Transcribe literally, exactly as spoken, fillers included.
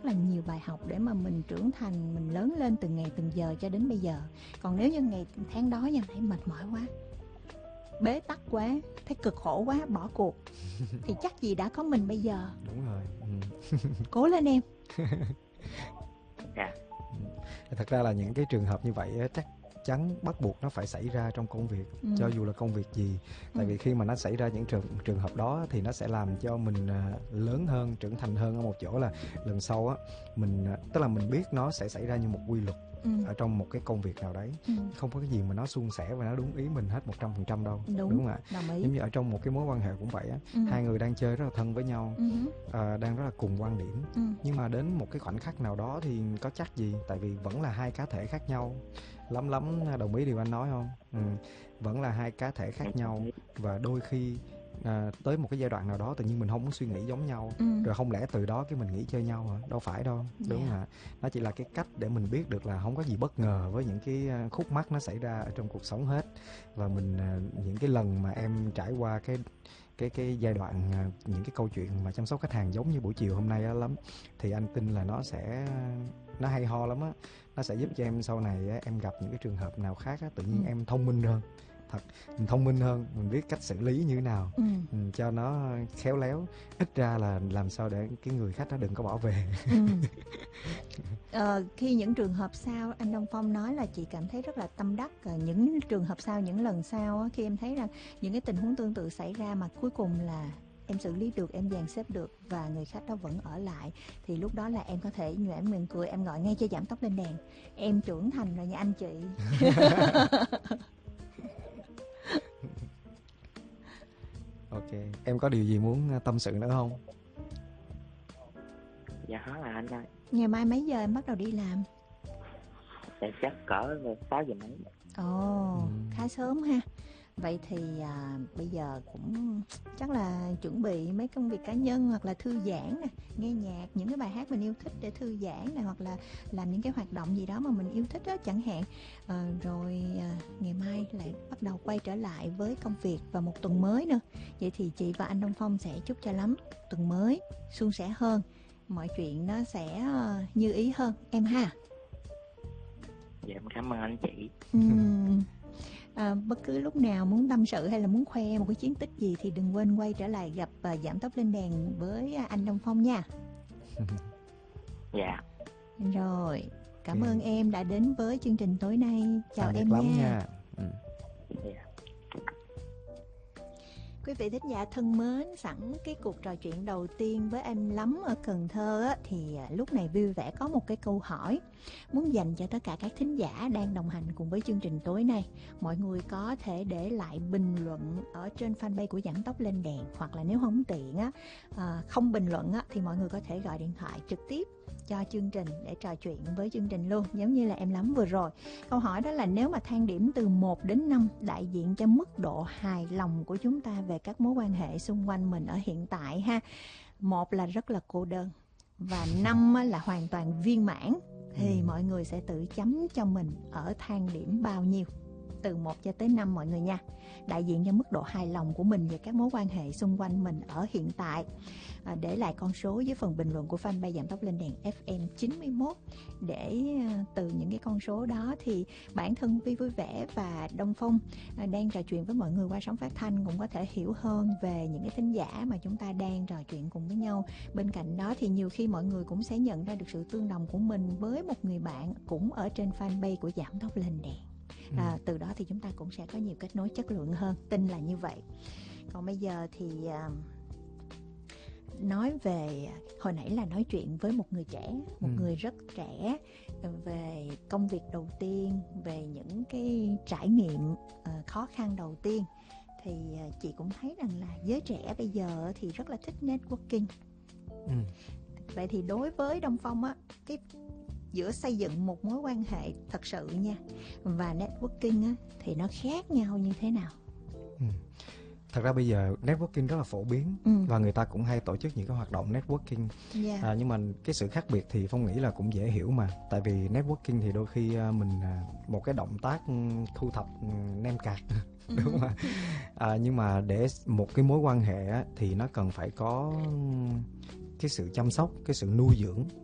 rất là nhiều bài học để mà mình trưởng thành, mình lớn lên từng ngày từng giờ cho đến bây giờ. Còn nếu như ngày tháng đó nha, thấy mệt mỏi quá, bế tắc quá, thấy cực khổ quá, bỏ cuộc thì chắc gì đã có mình bây giờ. Đúng rồi. Ừ. Cố lên em. Dạ. Thật ra là những cái trường hợp như vậy á, chắc chắn bắt buộc nó phải xảy ra trong công việc, Ừ. cho dù là công việc gì. Tại Ừ. vì khi mà nó xảy ra những trường trường hợp đó thì nó sẽ làm cho mình à, lớn hơn, trưởng thành hơn ở một chỗ là lần sau á mình à, tức là mình biết nó sẽ xảy ra như một quy luật Ừ. ở trong một cái công việc nào đấy. Ừ. Không có cái gì mà nó suôn sẻ và nó đúng ý mình hết một trăm phần trăm đâu. Đúng, Đúng không ạ? đồng ý. Giống như ở trong một cái mối quan hệ cũng vậy á. Ừ. Hai người đang chơi rất là thân với nhau, Ừ. à, đang rất là cùng quan điểm. Ừ. Nhưng mà đến một cái khoảnh khắc nào đó thì có chắc gì, tại vì vẫn là hai cá thể khác nhau. Lắm lắm đồng ý điều anh nói không? Ừ. Vẫn là hai cá thể khác nhau. Và đôi khi à, tới một cái giai đoạn nào đó tự nhiên mình không có suy nghĩ giống nhau. Ừ. Rồi không lẽ từ đó cái mình nghĩ chơi nhau hả? Đâu phải đâu. Đúng Dạ. không ạ? Nó chỉ là cái cách để mình biết được là không có gì bất ngờ với những cái à, khúc mắc nó xảy ra ở trong cuộc sống hết. Và mình à, những cái lần mà em trải qua cái cái cái giai đoạn à, những cái câu chuyện mà chăm sóc khách hàng giống như buổi chiều hôm nay á lắm, thì anh tin là nó sẽ nó hay ho lắm á. Nó sẽ giúp cho em sau này á, em gặp những cái trường hợp nào khác á, tự nhiên Ừ. em thông minh hơn. Thật, mình thông minh hơn, mình biết cách xử lý như thế nào. Ừ. Ừ, cho nó khéo léo. Ít ra là làm sao để cái người khách đó đừng có bỏ về. Ừ. Ờ, khi những trường hợp sau, anh Đông Phong nói là chị cảm thấy rất là tâm đắc. Ờ, những trường hợp sau, những lần sau á, khi em thấy rằng những cái tình huống tương tự xảy ra mà cuối cùng là em xử lý được, em dàn xếp được và người khách đó vẫn ở lại, thì lúc đó là em có thể nhoẻn miệng cười, em gọi ngay cho giảm tốc lên đèn. Em trưởng thành rồi nha anh chị. Ok, em có điều gì muốn tâm sự nữa không? Dạ hết là anh ơi. Ngày mai mấy giờ em bắt đầu đi làm? Dạ chắc cỡ sáu giờ mấy. Ồ, Ừ. khá sớm ha. Vậy thì à, bây giờ cũng chắc là chuẩn bị mấy công việc cá nhân hoặc là thư giãn nè, nghe nhạc, những cái bài hát mình yêu thích để thư giãn nè, hoặc là làm những cái hoạt động gì đó mà mình yêu thích đó chẳng hạn. À, rồi à, ngày mai lại bắt đầu quay trở lại với công việc và một tuần mới nữa. Vậy thì chị và anh Đông Phong sẽ chúc cho lắm tuần mới suôn sẻ hơn, mọi chuyện nó sẽ uh, như ý hơn em ha. Dạ em cảm ơn anh chị. Uhm, à, bất cứ lúc nào muốn tâm sự hay là muốn khoe một cái chiến tích gì thì đừng quên quay trở lại gặp uh, giảm tốc lên đèn với uh, anh Đông Phong nha. Dạ. Rồi, cảm Ok. ơn em đã đến với chương trình tối nay. Chào Tạm biệt em lắm nha. nha. Ừ. Dạ. Quý vị thính giả thân mến, sẵn cái cuộc trò chuyện đầu tiên với em Lắm ở Cần Thơ á, thì lúc này vui vẻ có một cái câu hỏi muốn dành cho tất cả các thính giả đang đồng hành cùng với chương trình tối nay. Mọi người có thể để lại bình luận ở trên fanpage của Giảm Tốc Lên Đèn, hoặc là nếu không tiện á, à, không bình luận á, thì mọi người có thể gọi điện thoại trực tiếp cho chương trình để trò chuyện với chương trình luôn, giống như là em Lắm vừa rồi. Câu hỏi đó là nếu mà thang điểm từ một đến năm đại diện cho mức độ hài lòng của chúng ta về các mối quan hệ xung quanh mình ở hiện tại ha. Một là rất là cô đơn và năm là hoàn toàn viên mãn, thì mọi người sẽ tự chấm cho mình ở thang điểm bao nhiêu, từ một cho tới năm mọi người nha. Đại diện cho mức độ hài lòng của mình về các mối quan hệ xung quanh mình ở hiện tại. À, để lại con số dưới phần bình luận của fanpage Giảm Tốc Lên Đèn ép em chín mươi mốt, để từ những cái con số đó thì bản thân Vi vui vẻ và Đông Phong à, đang trò chuyện với mọi người qua sóng phát thanh cũng có thể hiểu hơn về những cái thính giả mà chúng ta đang trò chuyện cùng với nhau. Bên cạnh đó thì nhiều khi mọi người cũng sẽ nhận ra được sự tương đồng của mình với một người bạn cũng ở trên fanpage của Giảm Tốc Lên Đèn. À, từ đó thì chúng ta cũng sẽ có nhiều kết nối chất lượng hơn, tin là như vậy. Còn bây giờ thì à, nói về, hồi nãy là nói chuyện với một người trẻ, một ừ. người rất trẻ, về công việc đầu tiên, về những cái trải nghiệm uh, khó khăn đầu tiên. Thì uh, chị cũng thấy rằng là giới trẻ bây giờ thì rất là thích networking. ừ. Vậy thì đối với Đông Phong á, cái giữa xây dựng một mối quan hệ thật sự nha và networking á, thì nó khác nhau như thế nào? Ừ. Thật ra bây giờ networking rất là phổ biến, ừ. và người ta cũng hay tổ chức những cái hoạt động networking. Yeah. À, nhưng mà cái sự khác biệt thì Phong nghĩ là cũng dễ hiểu mà. Tại vì networking thì đôi khi mình một cái động tác thu thập name card, đúng không ạ? À, nhưng mà để một cái mối quan hệ á, thì nó cần phải có cái sự chăm sóc, cái sự nuôi dưỡng